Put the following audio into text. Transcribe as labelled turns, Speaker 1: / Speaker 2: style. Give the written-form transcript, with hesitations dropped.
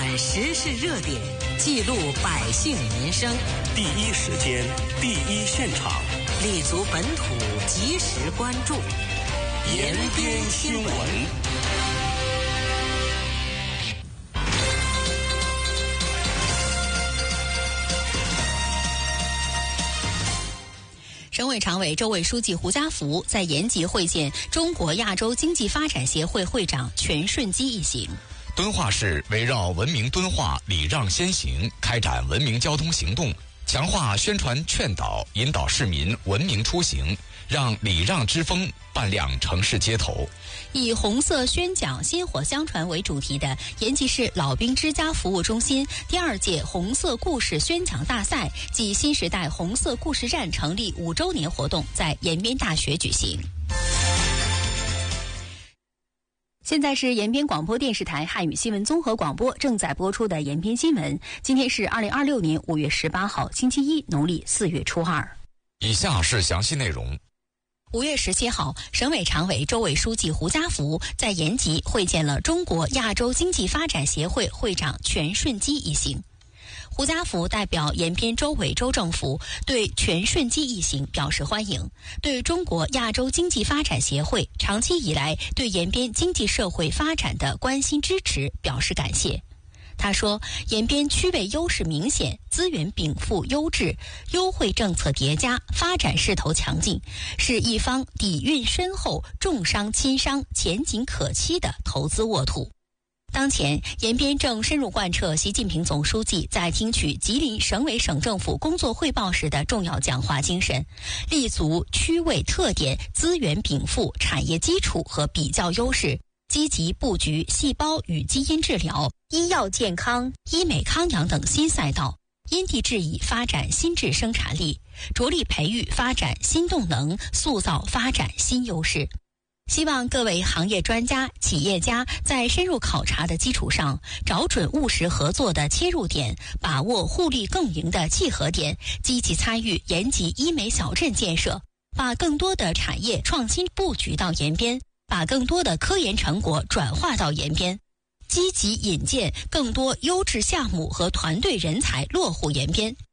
Speaker 1: 时事热点，记录百姓民生，
Speaker 2: 第一时间，第一现场，
Speaker 1: 立足本土，及时关注，
Speaker 2: 延边新闻。
Speaker 3: 省委常委、州委书记胡家福在延吉会见中国亚洲经济发展协会会长全顺基一行。
Speaker 4: 敦化市围绕文明敦化、礼让先行，开展文明交通行动，强化宣传劝导，引导市民文明出行，让礼让之风伴亮城市街头。
Speaker 3: 以红色宣讲薪火相传为主题的延吉市老兵之家服务中心第2届红色故事宣讲大赛暨新时代红色故事站成立5周年活动在延边大学举行。现在是延边广播电视台汉语新闻综合广播正在播出的延边新闻。今天是2026年5月18号，星期一，农历4月初2。
Speaker 4: 以下是详细内容。
Speaker 3: 5月17号，省委常委、州委书记胡家福在延吉会见了中国亚洲经济发展协会会长全顺基一行。胡家福代表延边州委州政府对全顺基一行表示欢迎，对中国亚洲经济发展协会长期以来对延边经济社会发展的关心支持表示感谢。他说，延边区位优势明显，资源禀赋优质，优惠政策叠加，发展势头强劲，是一方底蕴深厚、重商轻商、前景可期的投资沃土。当前，延边正深入贯彻习近平总书记在听取吉林省委省政府工作汇报时的重要讲话精神，立足区位特点、资源禀赋、产业基础和比较优势，积极布局细胞与基因治疗、医药健康、医美康养等新赛道，因地制宜发展新质生产力，着力培育发展新动能，塑造发展新优势。希望各位行业专家、企业家在深入考察的基础上，找准务实合作的切入点，把握互利共赢的契合点，积极参与延吉医美小镇建设，把更多的产业创新布局到延边，把更多的科研成果转化到延边，积极引荐更多优质项目和团队人才落户延边，